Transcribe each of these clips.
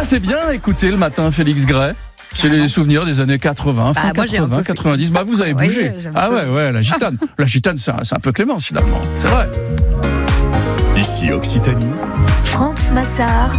c'est bien écouter le matin Félix Gray. C'est les souvenirs des années 80, fin 80, 90. Vous avez bougé. La gitane. La gitane, c'est un peu Clémence finalement. C'est vrai. Ici Occitanie. France Massard.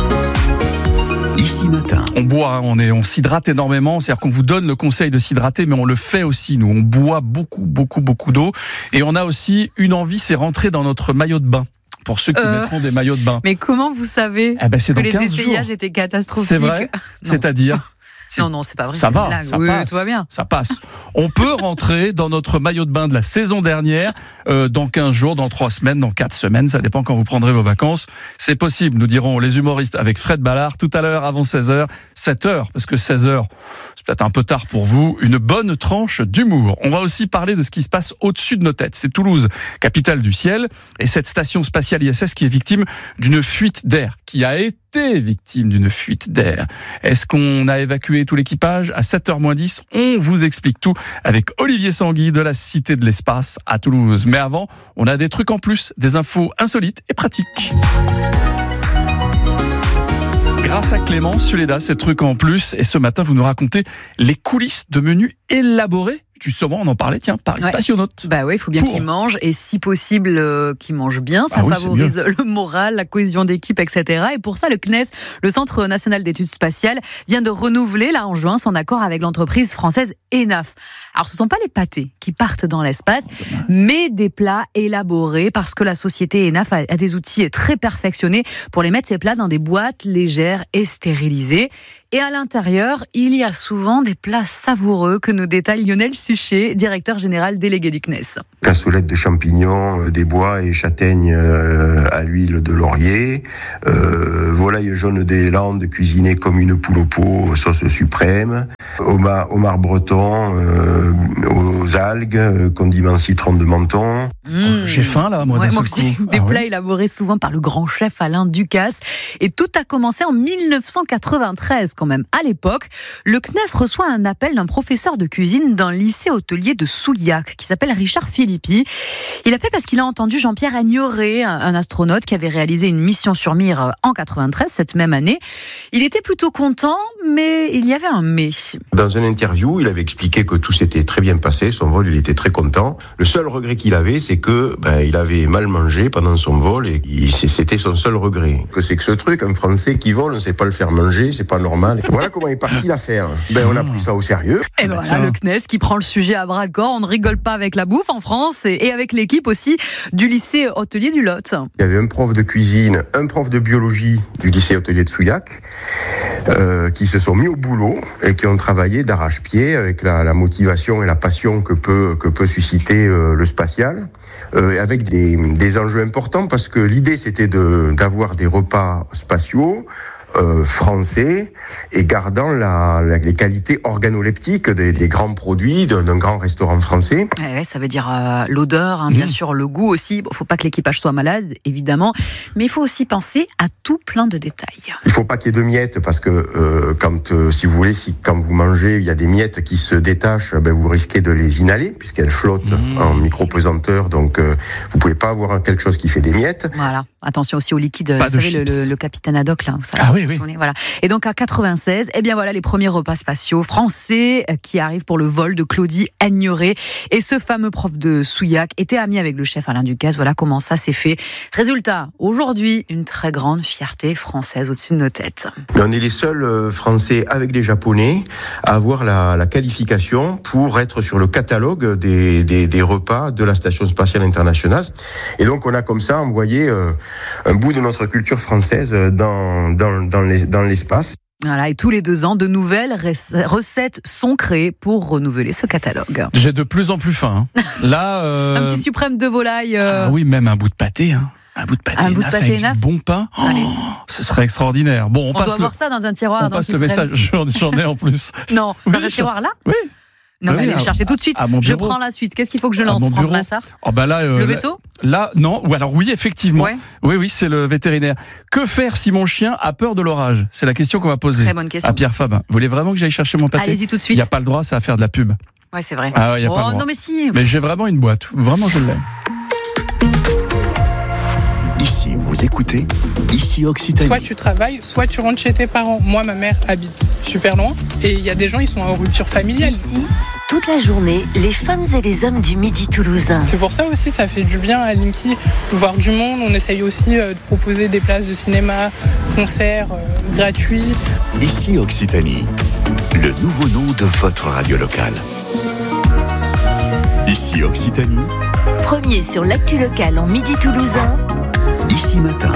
Ici Matin. On boit, on s'hydrate énormément. C'est-à-dire qu'on vous donne le conseil de s'hydrater, mais on le fait aussi. Nous, on boit beaucoup d'eau. Et on a aussi une envie, c'est rentrer dans notre maillot de bain. Pour ceux qui mettront des maillots de bain. Mais comment vous savez c'est que dans les 15 essayages jours. étaient catastrophiques? C'est vrai. C'est-à-dire Non, c'est pas vrai. Ça c'est va, une blague. ça Oui, passe. tout va bien. Ça passe. On peut rentrer dans notre maillot de bain de la saison dernière dans 15 jours, dans 3 semaines, dans 4 semaines. Ça dépend quand vous prendrez vos vacances. C'est possible, nous dirons les humoristes avec Fred Ballard tout à l'heure avant 16h, 7h, parce que 16h, c'est peut-être un peu tard pour vous. Une bonne tranche d'humour. On va aussi parler de ce qui se passe au-dessus de nos têtes. C'est Toulouse, capitale du ciel, et cette station spatiale ISS qui est victime d'une fuite d'air, qui a été victime d'une fuite d'air. Est-ce qu'on a évacué tout l'équipage? À 7h-10, on vous explique tout avec Olivier Sanguy de la Cité de l'Espace à Toulouse. Mais avant, on a des trucs en plus, des infos insolites et pratiques. Grâce à Clément Suleda, ces trucs en plus. Et ce matin, vous nous racontez les coulisses de menus élaborés. Justement, on en parlait, Paris Spationaute. Il faut bien qu'ils mangent, et si possible, qu'ils mangent bien. Ça favorise le moral, la cohésion d'équipe, etc. Et pour ça, le CNES, le Centre National d'Études Spatiales, vient de renouveler, là, en juin, son accord avec l'entreprise française ENAF. Alors, ce ne sont pas les pâtés qui partent dans l'espace, mais des plats élaborés, parce que la société ENAF a des outils très perfectionnés pour les mettre, ces plats, dans des boîtes légères et stérilisées. Et à l'intérieur, il y a souvent des plats savoureux que nous détaille Lionel Suchet, directeur général délégué du CNES. Cassolette de champignons, des bois et châtaignes à l'huile de laurier, volaille jaune des Landes cuisinée comme une poule au pot, sauce suprême, homard breton aux algues, condiment citron de Menton. J'ai faim là, moi aussi. Des plats élaborés souvent par le grand chef Alain Ducasse. Et tout a commencé en 1993 quand même. À l'époque, le CNES reçoit un appel d'un professeur de cuisine d'un lycée hôtelier de Souillac qui s'appelle Richard Philippi. Il appelle parce qu'il a entendu Jean-Pierre Agnoret, un astronaute qui avait réalisé une mission sur Mir en 93, cette même année. Il était plutôt content, mais il y avait un mais. Dans une interview, il avait expliqué que tout s'était très bien passé, son vol, il était très content. Le seul regret qu'il avait, c'est que il avait mal mangé pendant son vol et c'était son seul regret. Que c'est que ce truc, un Français qui vole, on ne sait pas le faire manger, c'est pas normal. Voilà comment est partie l'affaire. On a pris ça au sérieux. Et voilà, le CNES qui prend le sujet à bras le corps. On ne rigole pas avec la bouffe en France et avec l'équipe aussi du lycée hôtelier du Lot. Il y avait un prof de cuisine, un prof de biologie du lycée hôtelier de Souillac qui se sont mis au boulot et qui ont travaillé d'arrache-pied avec la motivation et la passion que peut susciter le spatial, avec des enjeux importants parce que l'idée c'était d'avoir des repas spatiaux français et gardant les qualités organoleptiques des grands produits d'un grand restaurant français. Ça veut dire l'odeur, bien sûr, le goût aussi. Faut pas que l'équipage soit malade, évidemment, mais il faut aussi penser à tout plein de détails. Il faut pas qu'il y ait de miettes parce que quand vous mangez, il y a des miettes qui se détachent, vous risquez de les inhaler puisqu'elles flottent en micro-pesanteur, donc vous pouvez pas avoir quelque chose qui fait des miettes. Voilà. Attention aussi au liquide. Vous savez, le capitaine Haddock, là. Oui. Voilà. Et donc, à 96, les premiers repas spatiaux français qui arrivent pour le vol de Claudie Agnoret. Et ce fameux prof de Souillac était ami avec le chef Alain Ducasse. Voilà comment ça s'est fait. Résultat, aujourd'hui, une très grande fierté française au-dessus de nos têtes. On est les seuls Français avec les Japonais à avoir la qualification pour être sur le catalogue des repas de la Station Spatiale Internationale. Et donc, on a comme ça envoyé un bout de notre culture française dans l'espace. Voilà, et tous les 2 ans, de nouvelles recettes sont créées pour renouveler ce catalogue. J'ai de plus en plus faim. Là, un petit suprême de volaille. Oui, même un bout de pâté. Un bout de pâté avec du bon pain. Ce serait extraordinaire. Bon, on doit voir ça dans un tiroir. On passe le message. J'en ai en plus. Non, dans un tiroir là. Oui. Non, allez le chercher tout de suite. Je prends la suite. Qu'est-ce qu'il faut que je lance, Franck Massard? Le veto? Là, non. Ou alors oui, effectivement. Ouais. Oui, c'est le vétérinaire. Que faire si mon chien a peur de l'orage? C'est la question qu'on va poser. Très bonne question. À Pierre Fabin. Vous voulez vraiment que j'aille chercher mon pâté? Allez-y tout de suite. Il n'y a pas le droit, ça, à faire de la pub. Ouais, c'est vrai. Il y a pas le droit. Non, mais si. Mais j'ai vraiment une boîte. Vraiment, je l'aime. Ici, vous Vous écoutez Ici Occitanie. Soit tu travailles, soit tu rentres chez tes parents. Moi, ma mère habite super loin et il y a des gens, ils sont en rupture familiale. Ici, toute la journée, les femmes et les hommes du Midi toulousain. C'est pour ça aussi, ça fait du bien à Linky de voir du monde. On essaye aussi de proposer des places de cinéma, concerts gratuits. Ici Occitanie, le nouveau nom de votre radio locale. Ici Occitanie. Premier sur l'actu locale en Midi toulousain. Ici Matin.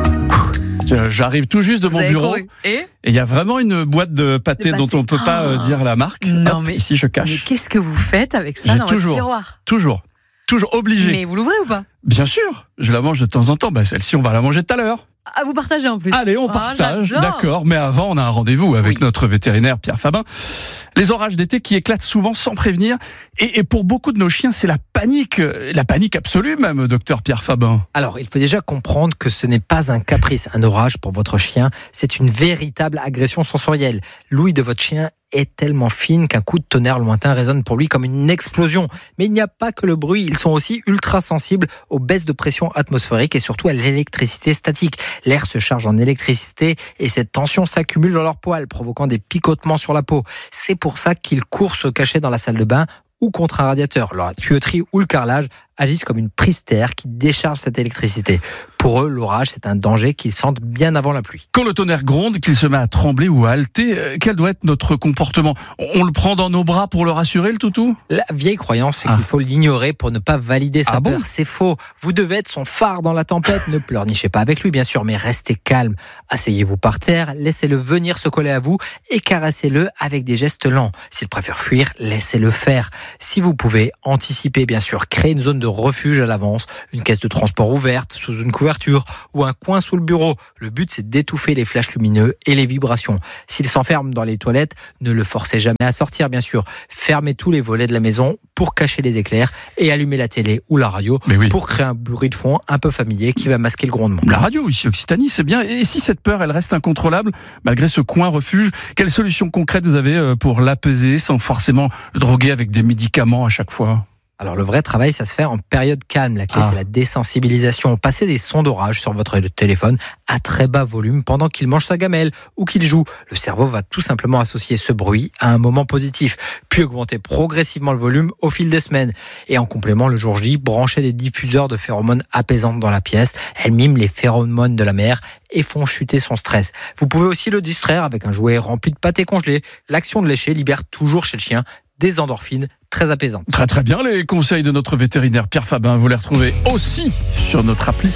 J'arrive tout juste de mon bureau et il y a vraiment une boîte de pâté dont on ne peut pas dire la marque. Non, Hop, mais ici je cache. Mais qu'est-ce que vous faites avec ça dans votre tiroir ? Toujours obligé. Mais vous l'ouvrez ou pas ? Bien sûr, je la mange de temps en temps. Celle-ci, on va la manger tout à l'heure. Ah, vous partagez en plus. Allez, on partage, j'adore. d'accord. Mais avant, on a un rendez-vous avec notre vétérinaire Pierre Fabin. Les orages d'été qui éclatent souvent sans prévenir. Et pour beaucoup de nos chiens, c'est la panique absolue même, docteur Pierre Fabin. Alors, il faut déjà comprendre que ce n'est pas un caprice, un orage pour votre chien. C'est une véritable agression sensorielle. L'ouïe de votre chien est tellement fine qu'un coup de tonnerre lointain résonne pour lui comme une explosion. Mais il n'y a pas que le bruit, ils sont aussi ultra sensibles aux baisses de pression atmosphérique et surtout à l'électricité statique. L'air se charge en électricité et cette tension s'accumule dans leurs poils, provoquant des picotements sur la peau. C'est pour ça qu'ils courent se cacher dans la salle de bain ou contre un radiateur. La tuyauterie ou le carrelage agissent comme une prise terre qui décharge cette électricité. Pour eux, l'orage, c'est un danger qu'ils sentent bien avant la pluie. Quand le tonnerre gronde, qu'il se met à trembler ou à halter, quel doit être notre comportement ? On le prend dans nos bras pour le rassurer, le toutou ? La vieille croyance, c'est qu'il faut l'ignorer pour ne pas valider sa peur. C'est faux. Vous devez être son phare dans la tempête. Ne pleurnichez pas avec lui, bien sûr, mais restez calme. Asseyez-vous par terre, laissez-le venir se coller à vous et caressez-le avec des gestes lents. S'il préfère fuir, laissez-le faire. Si vous pouvez, anticipez, bien sûr. Créez une zone de refuge à l'avance, une caisse de transport ouverte, sous une couverture ou un coin sous le bureau. Le but, c'est d'étouffer les flashs lumineux et les vibrations. S'il s'enferme dans les toilettes, ne le forcez jamais à sortir, bien sûr. Fermez tous les volets de la maison pour cacher les éclairs et allumez la télé ou la radio pour créer un bruit de fond un peu familier qui va masquer le grondement. La radio, ici Occitanie, c'est bien. Et si cette peur, elle reste incontrôlable, malgré ce coin refuge, quelle solution concrète vous avez pour l'apaiser sans forcément le droguer avec des médicaments à chaque fois ? Alors le vrai travail, ça se fait en période calme. La clé, c'est la désensibilisation. Passez des sons d'orage sur votre téléphone à très bas volume pendant qu'il mange sa gamelle ou qu'il joue. Le cerveau va tout simplement associer ce bruit à un moment positif, puis augmenter progressivement le volume au fil des semaines. Et en complément, le jour J, branchez des diffuseurs de phéromones apaisantes dans la pièce. Elles miment les phéromones de la mère et font chuter son stress. Vous pouvez aussi le distraire avec un jouet rempli de pâté congelé. L'action de lécher libère toujours chez le chien des endorphines très apaisantes. Très bien, les conseils de notre vétérinaire Pierre Fabin, vous les retrouvez aussi sur notre appli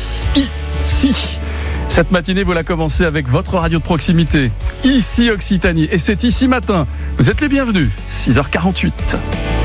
Ici. Cette matinée, vous la commencez avec votre radio de proximité, Ici Occitanie. Et c'est Ici Matin. Vous êtes les bienvenus, 6h48.